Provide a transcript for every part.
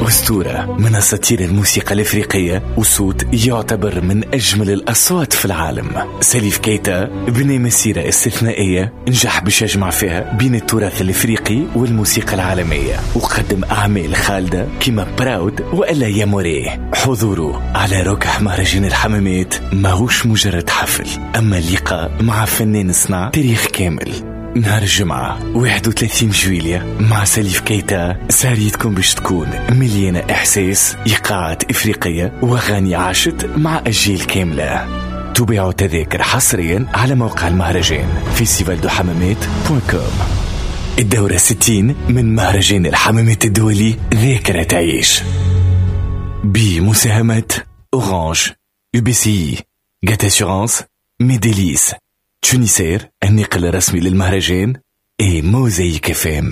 أسطورة من أساطير الموسيقى الإفريقية وصوت يعتبر من أجمل الأصوات في العالم. سليف كيتا بنى مسيرة استثنائية نجح باش يجمع فيها بين التراث الإفريقي والموسيقى العالمية، وقدم أعمال خالدة كما براود وإلا يا موري. حضوره على ركح مهرجان الحمامات ماهوش مجرد حفل، أما اللقاء مع فنان صنع تاريخ كامل. نهار الجمعة 31 جويلية مع سليف كيتا سهريتكم باش تكون مليانة إحساس، إيقاعات إفريقية وأغاني عاشت مع أجيال كاملة. تبيعوا تذاكر حصريا على موقع المهرجان festivaldohammamat.com. الدورة 60 من مهرجان الحمامات الدولي ذاكرة تعيش، بمساهمة أورانج، UBCI، جات أسيورانس، ميديليس، تونيسير النقل الرسمي للمهرجان، اي موزايك FM.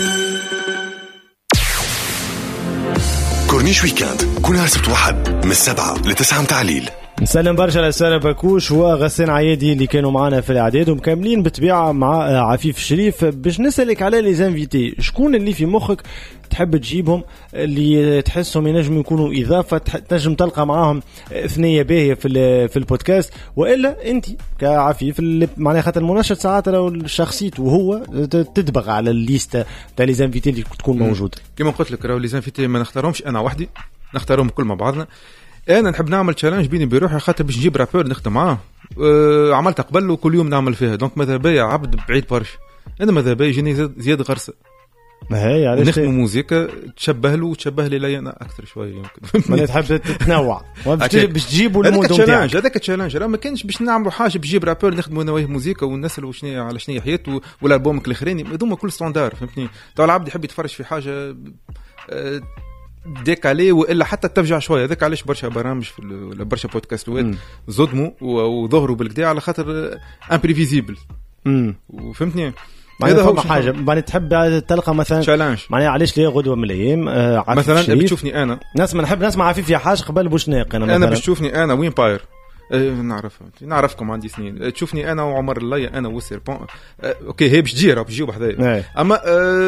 كورنيش ويكاند كل نهار سبت واحد من 7 ل 9 متاع الليل. نسلم برشا لسارة باكوش وغسان عيادي اللي كانوا معنا في الإعداد، ومكملين بالطبيعة مع عفيف الشريف باش نسألك على لي زانفيتي. شكون اللي في مخك تحب تجيبهم اللي تحسهم ينجم يكونوا إضافة تنجم تلقى معاهم ثنية باهية في البودكاست، وإلا أنت كعفيف اللي معناها خاطر المنشط ساعات لو شخصيته وهو تدبغ على الليستة تاع لي زانفيتي اللي تكون موجودة. كما قلت لك راهو لي زانفيتي ما نختارهمش أنا وحدي، نختارهم كل مع بعضنا. انا نحب نعمل تشالنج بيني بروحي خاطر باش نجيب رابور نخدم معاه. عملت قبل وكل يوم نعمل فيها، دونك ماذا بيا عبد بعيد برشا. انا ماذا بيا يجيني زياد غرسه، ما هي علاش نخدم موسيقى تشبه له وتشبه لي انا اكثر شويه يمكن. ما تحب تتنوع باش تجيبوا المود نتاعك. هذاك تشالنج راه ما كانش باش نعملوا حاجه باش نجيب رابور نخدموا انا وياه موسيقى ونسالوا شنو على شنو حياته والالبومك الاخراني، هذوما كل ستاندار فهمتني. تو العبد يحب يتفرج في حاجه ديكالي والا حتى تفجع شويه. هذاك علاش برشا برامج في برشا بودكاستات زدموا وظهروا بالكدا على خاطر امبريفيزيبل. وفهمتني هذا هو حاجه معناها تحب تلقى مثلا تشالنج. معناها علاش ليه غدوه من الايام مثلا بتشوفني انا نحب نسمع عفيف يا حاج قبل بوشناق. انا بتشوفني انا وين باير نعرفكم عندي سنين، تشوفني انا وعمر الليا انا وسيربون اوكي هي باش تجي راه باش تجيو بحذايا اما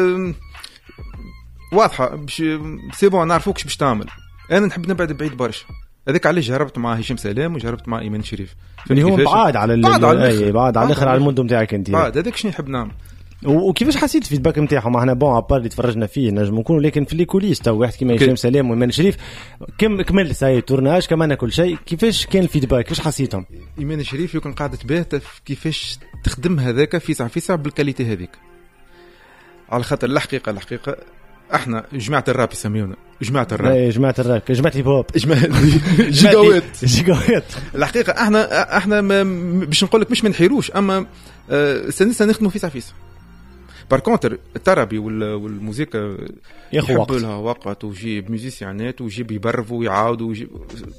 واضحه باش سيبون نعرفوكش باش تعمل. انا نحب نبعد بعيد برشا. هذاك علاش جربت مع هشام سلام وجربت مع ايمان شريف اللي هو بعاد على بعد على الاخر على المود نتاعك انت. بعد هذاك شنو نحب نعمل. وكيفاش حسيت الفيدباك نتاعهم؟ احنا بون ابار اللي تفرجنا فيه نجم نكونوا، لكن في ليكوليس تو واحد كيما هشام سلام وايمان شريف كمل ساي تورناج كمان كل شيء. كيفاش كان الفيدباك؟ كيفاش حسيتهم؟ ايمان شريف يمكن قاعده تبات كيفاش تخدم هذاك في ساعه بالكاليتي هذيك، على خاطر الحقيقه احنا جماعه الراب يسميونا جماعه الراب، جماعه الهيب هوب، جيجاوات. الحقيقه احنا باش نقول لك مش منحيروش، اما سنسا نخدموا في ساعه. بار كونتر الترابي والموسيقى يحب لها وقت، ويجيب ميوزيسيانات ويجيب يبرفوا ويعاودوا ويجيب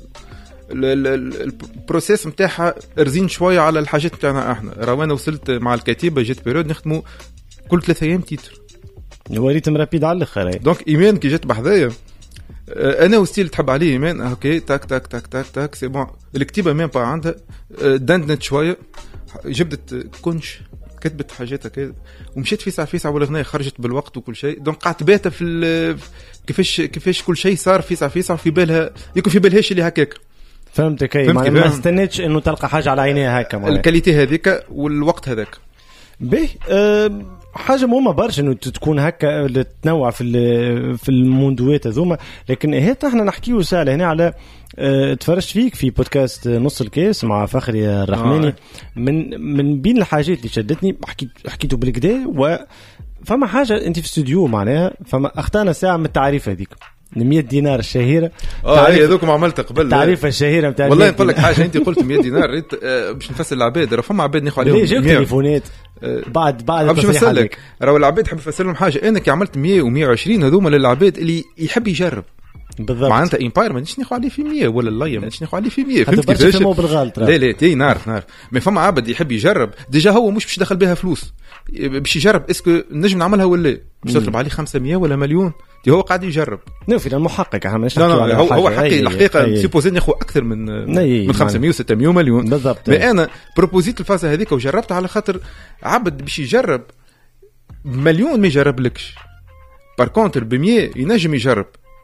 البروسيس نتاعها رزين شويه على الحاجات نتاعنا. احنا رانا وصلت مع الكتيبه جيت بيريود نخدموا كل 3 ايام تيتر، هو ريتم رابيد على الاخر. دونك ايمان كي جات بحذايا انا وستيل تحب عليه ايمان اوكي تاك تاك تاك تاك تاك سي بون. الكتيبه ميم با عندها دندنت شويه، جبدت كونش كتبت حاجات هكا ومشيت في ساعه والاغنيه خرجت بالوقت وكل شيء. دونك قعدت باته في كيفاش كل شيء صار في ساعه في بالها يكون في بالهاش اللي هكاك. فهمتك اي ما استنيتش انه تلقى حاجه على عينيها هكا الكاليتي هذيك والوقت هذاك به. حاجه مهمه برشا انه تكون هكا تتنوع في الموندوات هذوما. لكن هات احنا نحكيو ساعه هنا على تفرجت فيك في بودكاست نص الكاس مع فخري الرحماني. من بين الحاجات اللي شدتني حكيته بالكدا، وفما حاجه انت في استوديو معناها فما اختارنا ساعه من التعريف هذيك 100 دينار الشهيره. هي هذوكم عملتها قبل التعريفه الشهيره نتاع والله نقول لك حاجه. انت قلت 100 دينار باش نفسر العباد، راه فما عباد ناخذ عليهم جاب تليفونات بعد باش نسالك. راهو العباد حب نفسر لهم حاجه. انا كي عملت 100 و120 هذوما للعباد اللي يحب يجرب بالضبط. معناتها امباير ما نش ناخذ عليه في 100 ولا اللي ما نش ناخذ عليه في 100. فهمت كيفاش؟ بالغلط لا تي نعرف ما فما عبد يحب يجرب ديجا هو مش باش يدخل بها فلوس باش يجرب اسكو نجم نعملها ولا باش تطلب عليه 500 ولا مليون. هو قاعد يجرب في المحقق احنا مش هو حقيقي الحقيقه سيبوزي ناخذ اكثر من 500 و600 مليون بالضبط. انا بروبوزيت الفازه هذيك وجربت على خاطر عبد باش يجرب مليون ما يجرب لكش. بار كونتر ب100 ينجم يجرب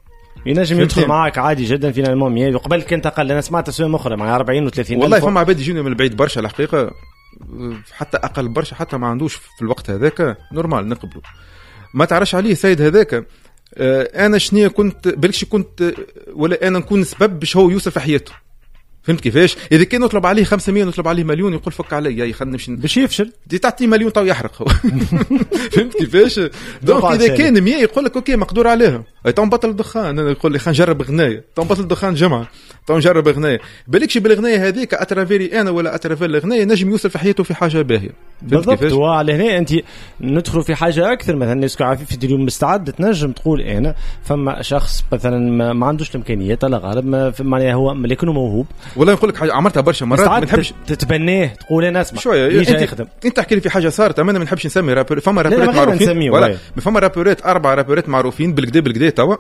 ينجم يدخل معاك عادي جدا في المهم قبل كنت اقل. انا سمعت اسماء اخرى مع 40 و30 والله فما عباد يجوني من البعيد برشا الحقيقه، حتى اقل برشا حتى ما عندوش في الوقت هذاك نورمال نقبله. ما تعرفش عليه سيد هذاك انا شنيا كنت بالكش كنت ولا انا نكون سبب باش هو يوصل في حياته. فهمت كيفاش؟ اذا كان نطلب عليه 500 نطلب عليه مليون يقول فك علي خلينا نمشي باش يفشل دي تعطيه مليون تو يحرق هو. فهمت كيفاش؟ دونك اذا كان 100 يقول لك اوكي مقدور عليها تو نبطل الدخان. انا يقول لي خلينا نجرب غنايه تو نبطل الدخان جمعه تو نجرب غنايه. بالكش بالغنايه هذيك اترافيري انا ولا اترافير الغنايه نجم يوصل في حياته في حاجه باهيه. بالضبط. وعلى هنا انت ندخلوا في حاجه اكثر مثلا نسكو عفيف اليوم مستعد تنجم تقول انا فما شخص مثلا ما عندوش الامكانيات على غالب معناها هو لكنه موهوب. والله نقول لك حاجه عملتها برشا مرات ما نحبش تتبناه تقول انا اسمع شويه انت تحكي لي في حاجه صارت انا ما نحبش نسمي رابر. فما رابرات معروفين ولا فما رابرات 4 رابرات معروفين بالكدا توا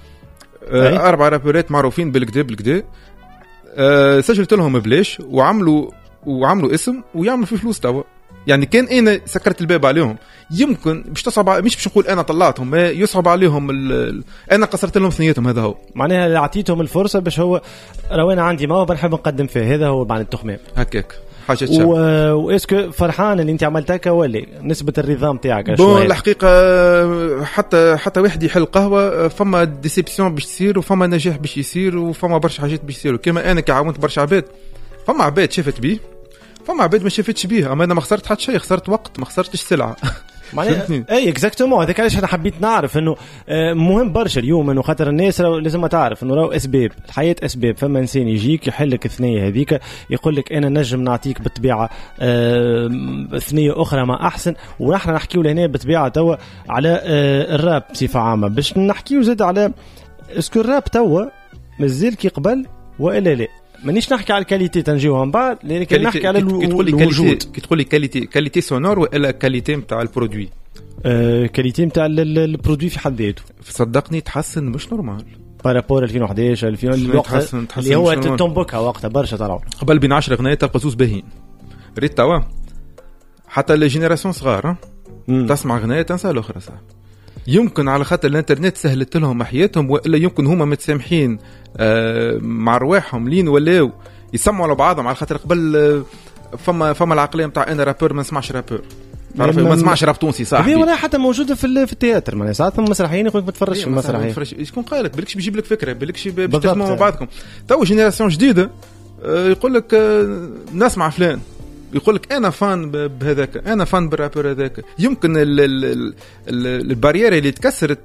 4 رابرات معروفين بالكدا سجلت لهم بلاش وعملوا اسم ويعملوا فيه فلوس توا. يعني كان انا سكرت الباب عليهم يمكن باش تصعب مش باش نقول انا طلعتهم يصعب عليهم انا قصرت لهم ثنيتهم. هذا هو معناها اعطيتهم الفرصه باش هو لو انا عندي موهبه نحب نقدم فيه. هذا هو معنى التخمام هكاك حاجه تشابه. واسكو فرحان اللي انت عملتها ولا نسبه الرضا نتاعك بون الحقيقه حتى واحد يحل قهوه فما ديسيبسيون باش تصير وفما نجاح باش يصير وفما برشا حاجات باش يصيروا. كما انا كعاونت برشا عباد فما عباد شافت بيه فما عباد ما شافتش بيه. اما انا ما خسرت حتى شيء خسرت وقت ما خسرتش سلعه. اي اكزاكتومون. هذاك علاش انا حبيت نعرف انه مهم برشا اليوم انه خاطر الناس لازم تعرف انه راهو اسباب الحياه اسباب. فما انسان يجيك يحل لك الثنيه هذيك يقول لك انا نجم نعطيك بالطبيعه ثنيه اخرى ما احسن. ونحن نحكيو لهنا بالطبيعه توا على الراب بصفه عامه باش نحكيو زاد على اسكو الراب توا مازال كي قبل والا لا. مانيش نحكي على الكاليتي تنجيوها من بعد لكن نحكي على الوجود. كي تقول لي كاليتي سونور ولا كاليتي نتاع البرودوي؟ كاليتي نتاع البرودوي في حد ذاته صدقني تحسن مش نورمال بارابور 2011 2000 اللي هو تنبكها وقتها برشا طلعوا قبل بين 10 غنايات تلقى زوز باهين. ريت توا حتى الجينيراسيون صغار تسمع غنايه تنسى الاخرى صح. يمكن على خاطر الانترنت سهلت لهم حياتهم ولا يمكن هما متسامحين مع رواحهم لين ولاو يسمعوا على بعضهم. على خاطر قبل فما العقليه نتاع انا رابر ما نسمعش رابر تعرف ما نسمعش راب تونسي صاحبي. هذه ولا حتى موجوده في التياتر معناها ساعات ثم مسرحيين يقولك ما تفرجش في المسرحيه. شكون قال لك بالكش بيجيب لك فكره بالكش باش تسمعوا مع بعضكم. تو جينيراسيون جديده يقول لك نسمع فلان يقول لك انا فان بهذاك انا فان بالرابر هذاك. يمكن البارير اللي تكسرت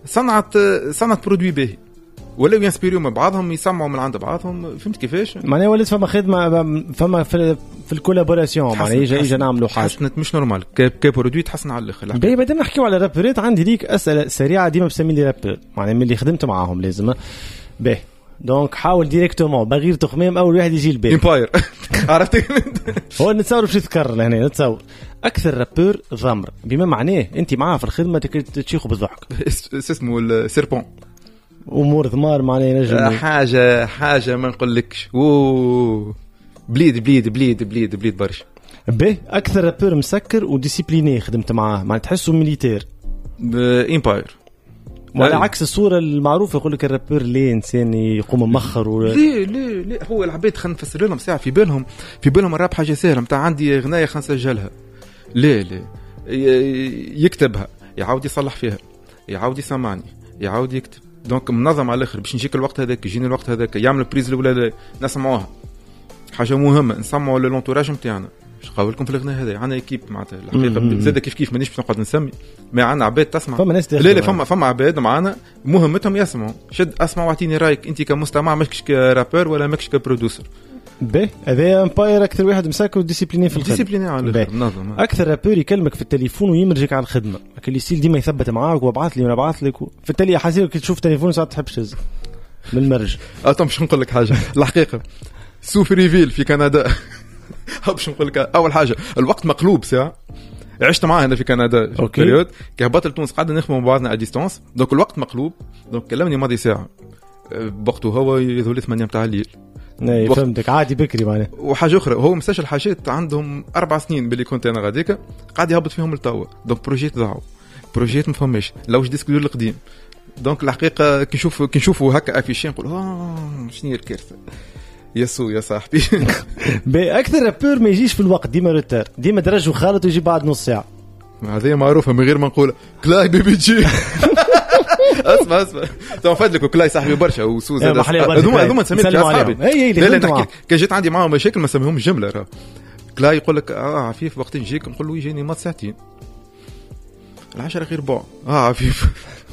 صنعت برودوي باهي ولا ينسبيريو من بعضهم يسمعوا من عند بعضهم. فهمت كيفاش معناها ولات فما خدمه فما في الكولابوراسيون معناها يجي نعملوا حاجه حسنت مش نورمال كبرودوي تحسن على الاخر. باهي بعدين نحكيو على الرابرات. عندي ليك اسئله سريعه ديما بسمي لي رابر معناها من اللي خدمت معاهم لازم باهي دونك حاول ديريكتومون بغير تخميم اول واحد يجي البال امباير عرفتي هو نتصور باش يذكر لهنا نتصور اكثر رابور ضمر بما معناه انت معاه في الخدمه تشيخوا بالضحك اسمه السيربون امور ضمار معناه نجم حاجه ما نقولكش بليد برشا. به اكثر رابور مسكر وديسيبليني خدمت معاه ما تحسه ميليتير امباير وعلى عكس الصورة المعروفة يقول لك الرابر ليه إنسان يقوم مخر ليه هو العباد خلينا نفسر لهم ساعة في بالهم الراب حاجة سهلة متاع عندي غناية خلينا نسجلها. ليه يكتبها يعاود يصلح فيها يعاود يسمعني يعاود يكتب دونك منظم على الآخر باش نجيك الوقت هذاك يجيني الوقت هذاك يعمل بريز الأولى نسمعوها حاجة مهمة نسمعوا للانتوراج نتاعنا. قاولكم في الغناء هذا عنا اكيب معناتها الحقيقه زاد كيف مانيش باش نقعد نسمي ما عندنا عباد تسمع فما ناس لا فما عباد معانا مهمتهم يسمعوا شد اسمع واعطيني رايك انت كمستمع ماكش كرابر ولا ماكش كبرودوسر. باهي هذا امباير اكثر واحد مساك وديسيبليني في الخدمه ديسيبليني على منظم. اكثر رابور يكلمك في التليفون ويمرجك على الخدمه اللي يصير ديما يثبت معاك وابعث لي وانا ابعث لك في التالي حاسيك كي تشوف تليفون ساعات تحبش تهز من المرج. باش نقول لك حاجه الحقيقه سوفي ريفيل في كندا باش نقول لك اول حاجه الوقت مقلوب ساعه عشت معاه هنا في كندا بريود كي هبطت لتونس قعدنا نخدموا مع بعضنا ا ديستانس دونك الوقت مقلوب دونك كلمني ماضي ساعه وقته هو يذولي 8 نتاع الليل. فهمتك عادي بكري معناها. وحاجه اخرى هو مسجل حاجات عندهم 4 سنين باللي كنت انا غاديك قاعد يهبط فيهم لتوا دونك بروجيت ضاعوا بروجيت ما فماش لوش ديسك دور القديم دونك الحقيقه كي نشوفوا هكا افيشين نقول شنو هي الكارثه يا صاحبي. باكثر رابور ما يجيش في الوقت، ديما روتار، ديما درجه خالط ويجي بعد نص ساعه. هذه معروفه من غير ما نقول كلاي بيبي جي. اسمع تنفدلك كلاي صاحبي برشا وسوزه هذوما نسميهم اصحابي. لا نحكي كي جيت عندي معاهم مشاكل ما نسميهمش جمله راه كلاي يقول لك عفيف وقت نجيك نقول له يجيني مات ساعتين 10 غير بوع عفيف.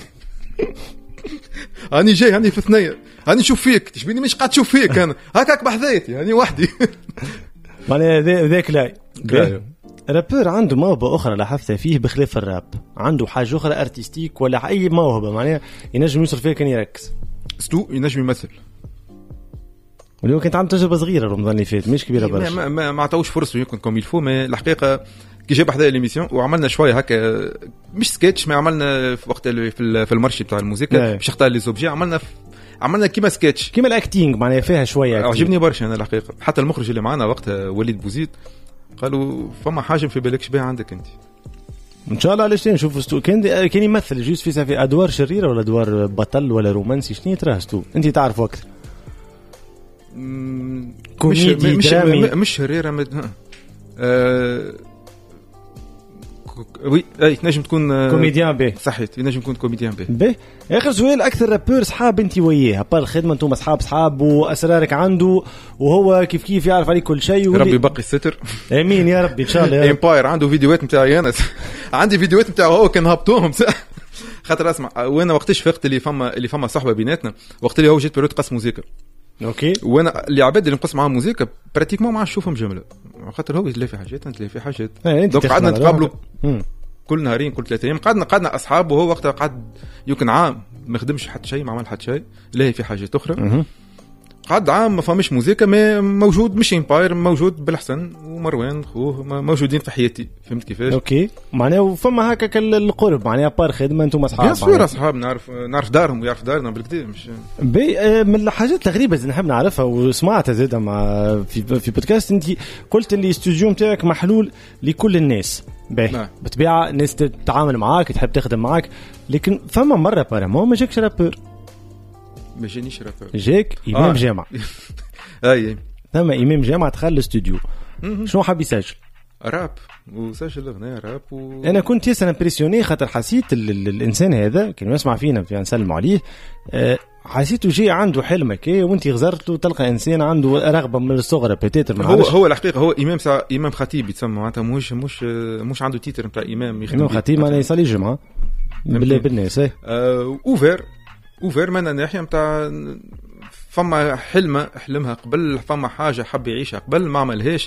هاني جاي هاني في ثنيه هاني نشوف فيك تشبيني مش قاعد تشوف فيك انا هكاك بحذايتي هاني وحدي. معناها ذاك كلاي رابور عنده موهبة أخرى لاحظتها فيه بخلاف الراب، عنده حاجة أخرى أرتستيك ولا أي موهبة معناها ينجم يوصل فيها كان يركز ينجم يمثل. واليوم كنت عم تجربة صغيرة رمضان اللي فات مش كبيرة برشا ما عطاوش فرصة يمكن كوم يلفو. ما الحقيقة كي جاب حدا ليميسيون وعملنا شوية هكا مش سكيتش ما عملنا في وقت في المارشي بتاع الموسيقى باش اختار لي زوبجي عملنا كيما سكيتش كيما الاكتينغ معناها فيها شوية عجبني برشا أنا الحقيقة. حتى المخرج اللي معنا وقتها وليد بوزيد قالوا فما حاجه في بالكش بها عندك انت ان شاء الله. علاش نشوف كان يمثل جوز في ادوار شريره ولا ادوار بطل ولا رومانسي شنو تراهستو انت تعرف اكثر؟ كوميدي مش شريره وي اي نجم تكون كوميديان به صحيت نجم تكون كوميديان به. اخر سؤال، اكثر رابور صحاب انت وياه بار الخدمه انتم اصحاب واسرارك عنده وهو كيف يعرف عليك كل شيء ربي يبقي الستر امين يا ربي ان شاء الله. امباير عنده فيديوهات نتاعي انا عندي فيديوهات نتاعو هو كان هبطوهم خاطر اسمع وانا وقتاش فقت اللي فما صحبه بيناتنا وقت اللي هو جيت بيروت قص موسيقى اوكي وانا اللي عباد اللي نقص معاهم موسيقى براتيكمون ما عادش نشوفهم جمله خاطر هو يتلاقي في حاجات انت في حاجات دونك قعدنا نتقابلوا كل نهارين كل 3 ايام قعدنا اصحاب وهو وقتها قعد يمكن عام ما خدمش حتى شيء ما عمل حتى شيء لا في حاجات اخرى قعد عام ما فماش موسيقى ما موجود مش امباير موجود بالحسن ومروان خوه موجودين في حياتي فهمت كيفاش اوكي معناه فما هكاك القرب معناه بار خدمه انتم اصحاب بيان سور اصحاب نعرف دارهم ويعرف دارنا بالكدا مش من الحاجات الغريبه اللي نحب نعرفها وسمعتها زاده مع في بودكاست انت قلت اللي الاستوديو نتاعك محلول لكل الناس باهي بطبيعه الناس تتعامل معاك تحب تخدم معاك لكن فما مره بارامون ما جاكش رابور ما جانيش رابور جاك امام جامعه اي ثم امام جامعه دخل الاستوديو شنو حاب يسجل راب وسجل اغنيه راب انا كنت ياسر امبرسيوني خاطر حسيت الانسان هذا كان يسمع فينا نسلم عليه حسيته جاي عنده حلم هكا وانت غزرت له تلقى انسان عنده رغبه من الصغر بيتيتر هو الحقيقه هو امام خطيب يتسمى معناتها مش عنده تيتر نتاع امام خطيب معناها يصلي الجمعه بالناس اوفر من الناحيه نتاع فما حلمها قبل فما حاجه حب يعيشها قبل ما عملهاش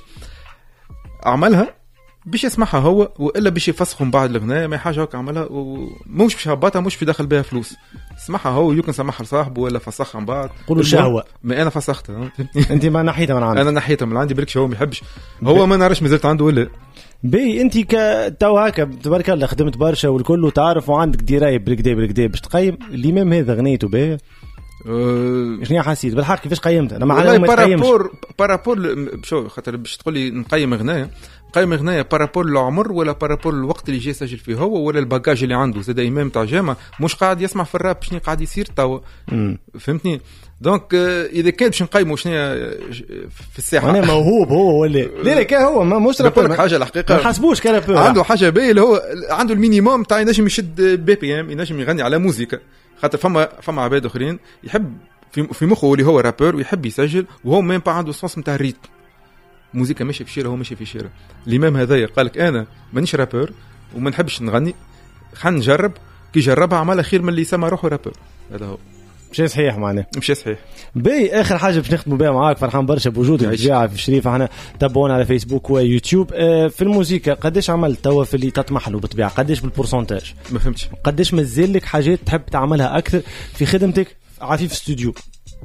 عملها باش يسمعها هو والا باش يفسخهم بعد الاغنيه ما حاجه هكا عملها ومش باش هبطها مش في دخل بها فلوس سمعها هو يمكن سمعها لصاحبه ولا فسخها من بعد قولوا شهوه ما انا فسختها انت ما نحيتها من عندي انا نحيتها من عندي بركش هو ما يحبش هو ما نعرفش مازلت عنده ولا بي انت كتو هكا تبارك الله خدمت برشا والكل وتعرف وعندك درايه بالكدا باش تقيم الامام هذا غنيته به شنو حسيت بالحق كيفاش قيمت انا ما نقيمش بارابور شو خاطر باش تقول لي نقيم اغنيه بارابور العمر ولا بارابور الوقت اللي جاي سجل فيه هو ولا الباجاج اللي عنده زاد امام تاع جامعه مش قاعد يسمع في الراب شنو قاعد يصير توا فهمتني دونك اذا كان باش نقيموا شنو في الساحه انا موهوب هو ولا لا كان هو مش رابور حاجه الحقيقه ما حسبوش كرابور عنده حاجه باهيه اللي هو عنده المينيموم تاع ينجم يشد بي بي ام ينجم يغني على موسيقى خاطر فما عباد اخرين يحب في مخه اللي هو رابور ويحب يسجل وهو ميم با عنده السونس نتاع الريتم موسيقى ماشي في شيره هو ماشي في شيره الامام هذايا قال لك انا مانيش رابور وما نحبش نغني خلينا نجرب كي جربها عملها خير من اللي يسمى روحه رابور هذا هو مش صحيح معناه مش صحيح باهي اخر حاجه باش نختموا بها معاك فرحان برشا بوجودك جاي في شريف احنا تابعونا على فيسبوك ويوتيوب في الموسيقى قداش عملت توا في اللي تطمح له بالطبيعه قداش بالبورسنتاج ما فهمتش قداش مازال لك حاجات تحب تعملها اكثر في خدمتك عفيف استوديو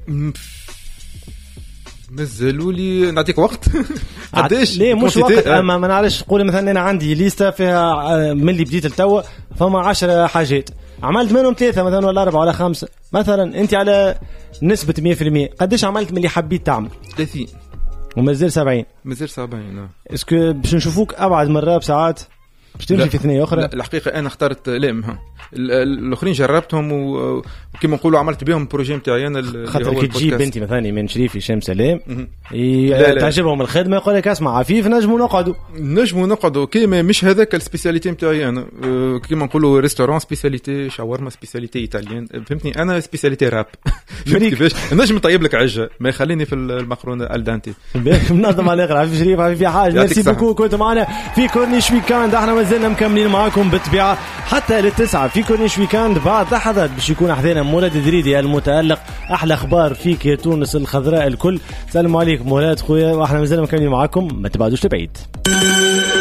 مازالوا لي نعطيك وقت قداش ليه مش وقت اما ما نعرفش نقول مثلا انا عندي ليسته فيها من اللي بديت لتوا فما 10 حاجات عملت منهم 3 مثلا ولا 4 ولا 5 مثلا انت على نسبه 100% قداش عملت من اللي حبيت تعمل 30 ومازال 70 مازال 70 اسكو باش نشوفوك ابعد من الراب ساعات باش تمشي في ثنيه اخرى؟ لا الحقيقه انا اخترت لامها، الاخرين جربتهم وكما نقولوا عملت بهم البروجي نتاعي انا. خاطر كي تجيب بنتي مثلا من شريف هشام سلام تعجبهم الخدمه يقول لك اسمع عفيف نجموا نقعدوا كيما مش هذاك السبيسياليتي نتاعي انا، كيما نقولوا ريستوران سبيسياليتي شاورما سبيسياليتي ايطاليان، فهمتني انا سبيسياليتي راب. كيفاش نجم نطيب لك عجه ما يخليني في المقرونه الدانتي. منظم على الاخر عفيف شريف في حاجه. ميرسي بوكو كنت معنا في كورنيش ويكاند. احنا مازلنا مكملين معاكم بالطبيعه حتى للتسعة في كورنيش ويكاند. بعد لحظات باش يكون حذينا مراد دريدي المتألق، احلى اخبار فيك يا تونس الخضراء الكل. سلام عليكم مراد خويا، واحنا مازلنا مكملين معاكم، ما تبعدوش لبعيد.